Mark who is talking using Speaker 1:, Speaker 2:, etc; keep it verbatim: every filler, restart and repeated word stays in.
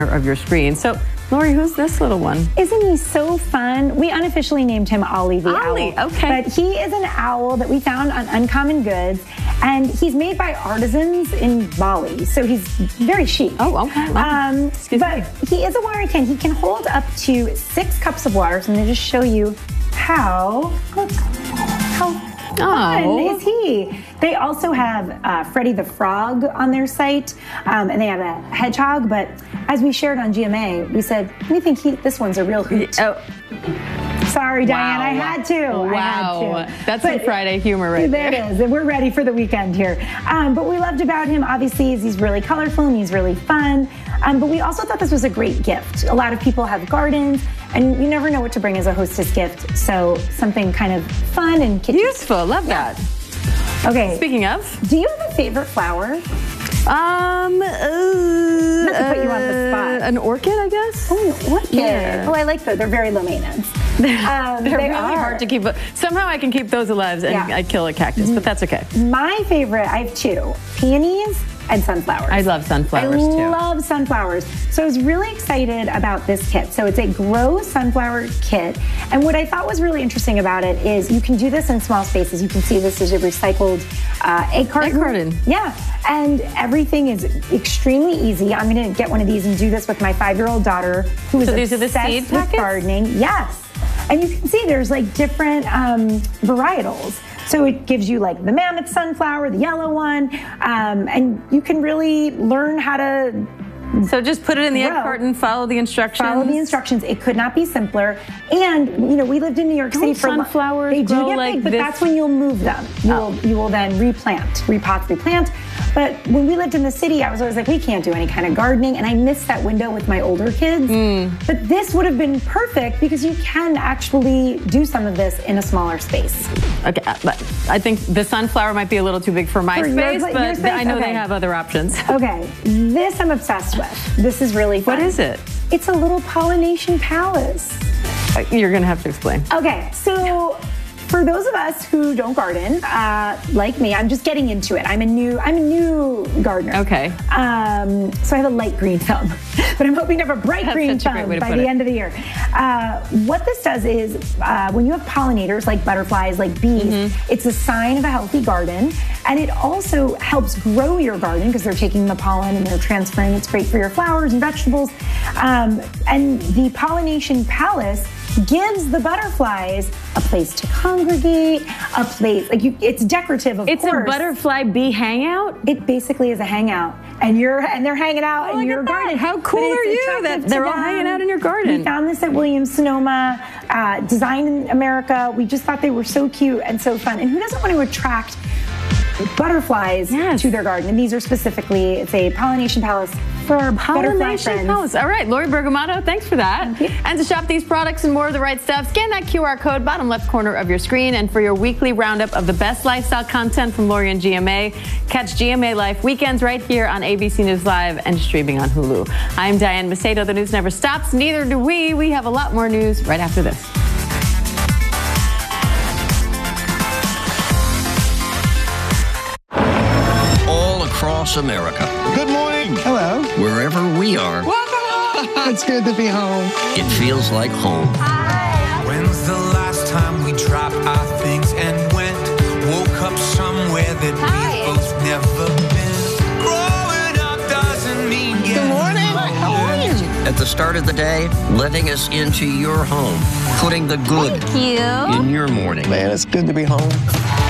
Speaker 1: of your screen. So, Lori, who's this little one?
Speaker 2: Isn't he so fun? We unofficially named him Ollie the
Speaker 1: Ollie,
Speaker 2: owl.
Speaker 1: okay.
Speaker 2: But he is an owl that we found on Uncommon Goods, and he's made by artisans in Bali, so he's very chic.
Speaker 1: Oh, okay. Wow.
Speaker 2: Um, but
Speaker 1: me.
Speaker 2: he is a watering can. He can hold up to six cups of water, so I'm going to just show you how, look, how fun
Speaker 1: Oh.
Speaker 2: is he? They also have uh, Freddie the Frog on their site, um, and they have a hedgehog, but as we shared on G M A, we said, we think he, this one's a real hoot.
Speaker 1: Oh.
Speaker 2: Sorry, Diane,
Speaker 1: Wow.
Speaker 2: I had to.
Speaker 1: Wow.
Speaker 2: I had to.
Speaker 1: That's
Speaker 2: But
Speaker 1: some Friday humor right
Speaker 2: there.
Speaker 1: there.
Speaker 2: It is. And we're ready for the weekend here. Um, but we loved about him, obviously, is he's really colorful and he's really fun. Um, but we also thought this was a great gift. A lot of people have gardens, and you never know what to bring as a hostess gift. So something kind of fun and kitschy.
Speaker 1: Useful. Love that.
Speaker 2: Okay.
Speaker 1: Speaking of,
Speaker 2: do you have a favorite flower?
Speaker 1: um, uh,
Speaker 2: Not to put you on the spot.
Speaker 1: An orchid, I guess.
Speaker 2: Oh, an orchid.
Speaker 1: Yeah.
Speaker 2: Oh, I like those. They're very low maintenance. Um,
Speaker 1: They're
Speaker 2: they
Speaker 1: really
Speaker 2: are.
Speaker 1: hard to keep. Somehow I can keep those alive, and
Speaker 2: Yeah.
Speaker 1: I kill a cactus, but that's okay.
Speaker 2: My favorite, I have two, peonies and sunflowers.
Speaker 1: I love sunflowers
Speaker 2: I
Speaker 1: too.
Speaker 2: love sunflowers. So I was really excited about this kit. So it's a grow sunflower kit. And what I thought was really interesting about it is you can do this in small spaces. You can see this is a recycled uh, egg carton.
Speaker 1: Egg carton.
Speaker 2: Yeah. And everything is extremely easy. I'm going to get one of these and do this with my five-year-old daughter who is
Speaker 1: So these are the
Speaker 2: obsessed
Speaker 1: seed
Speaker 2: with
Speaker 1: packets?
Speaker 2: gardening. Yes. And you can see there's like different um, varietals. So it gives you like the mammoth sunflower, the yellow one, um, and you can really learn how to
Speaker 1: So just put it in the egg
Speaker 2: Grow.
Speaker 1: carton, follow the instructions.
Speaker 2: follow the instructions. It could not be simpler. And you know, we lived in New York
Speaker 1: Don't
Speaker 2: City for
Speaker 1: sunflowers
Speaker 2: They do
Speaker 1: grow
Speaker 2: get
Speaker 1: like
Speaker 2: big, but
Speaker 1: this?
Speaker 2: that's when you'll move them. You
Speaker 1: Oh.
Speaker 2: will you will then replant, repot, replant. But when we lived in the city, I was always like, we can't do any kind of gardening, and I missed that window with my older kids.
Speaker 1: Mm.
Speaker 2: But this would have been perfect because you can actually do some of this in a smaller space.
Speaker 1: Okay, uh, but I think the sunflower might be a little too big for my
Speaker 2: For your
Speaker 1: space,
Speaker 2: pla-
Speaker 1: but
Speaker 2: your space?
Speaker 1: I know
Speaker 2: Okay.
Speaker 1: they have other options.
Speaker 2: Okay, this I'm obsessed with. This is really fun.
Speaker 1: What is it?
Speaker 2: It's a little pollination palace.
Speaker 1: Uh, You're going to have to explain.
Speaker 2: Okay, so for those of us who don't garden, uh, like me, I'm just getting into it. I'm a new, I'm a new gardener.
Speaker 1: Okay.
Speaker 2: Um, so I have a light green thumb, but I'm hoping to have a bright
Speaker 1: That's
Speaker 2: green
Speaker 1: such a great
Speaker 2: thumb
Speaker 1: way to
Speaker 2: by
Speaker 1: put
Speaker 2: the
Speaker 1: it.
Speaker 2: end of the year. Uh, what this does is, uh, when you have pollinators like butterflies, like bees,
Speaker 1: Mm-hmm.
Speaker 2: it's a sign of a healthy garden, and it also helps grow your garden because they're taking the pollen and they're transferring. It's great for your flowers and vegetables. Um, and the pollination palace gives the butterflies a place to congregate, a place like you. It's decorative, of
Speaker 1: It's
Speaker 2: course.
Speaker 1: a butterfly bee hangout?
Speaker 2: It basically is a hangout, and you're and they're hanging out
Speaker 1: Oh,
Speaker 2: in
Speaker 1: look
Speaker 2: your
Speaker 1: at that.
Speaker 2: garden.
Speaker 1: How cool
Speaker 2: But it's
Speaker 1: are you
Speaker 2: attractive
Speaker 1: that they're
Speaker 2: to
Speaker 1: all
Speaker 2: them.
Speaker 1: hanging out in your garden?
Speaker 2: We found this at Williams Sonoma, uh, designed in America. We just thought they were so cute and so fun. And who doesn't want to attract butterflies
Speaker 1: Yes.
Speaker 2: to their garden? And these are specifically, it's a pollination palace for our butterfly
Speaker 1: Pollination
Speaker 2: friends.
Speaker 1: Palace. All right, Lori Bergamato, thanks for that.
Speaker 2: Thank you.
Speaker 1: And to shop these products and more of the right stuff, scan that Q R code bottom left corner of your screen. And for your weekly roundup of the best lifestyle content from Lori and G M A, catch G M A Life weekends right here on A B C News Live and streaming on Hulu. I'm Diane Macedo. The news never stops. Neither do we. We have a lot more news right after this.
Speaker 3: All across America,
Speaker 4: Good morning. Hello.
Speaker 3: wherever we are,
Speaker 4: It's good to be home.
Speaker 3: it feels like home.
Speaker 5: When's the last time we dropped our things and went? Woke up somewhere that we both never been. Growing up doesn't mean
Speaker 4: Good morning. How are you?
Speaker 3: At the start of the day, letting us into your home, putting the good in your morning.
Speaker 4: Man, it's good to be home.